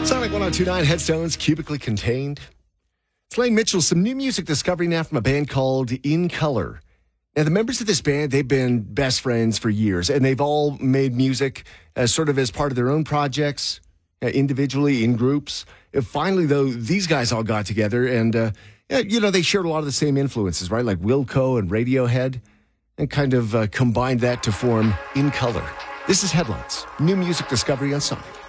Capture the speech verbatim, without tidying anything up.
Sonic one oh two point nine, Headstones, Cubically Contained. It's Lane Mitchell, some new music discovery now from a band called In Color. Now, the members of this band, they've been best friends for years, and they've all made music as sort of as part of their own projects, uh, individually, in groups. And finally, though, these guys all got together, and, uh, you know, they shared a lot of the same influences, right? Like Wilco and Radiohead, and kind of uh, combined that to form In Color. This is Headlines, new music discovery on Sonic.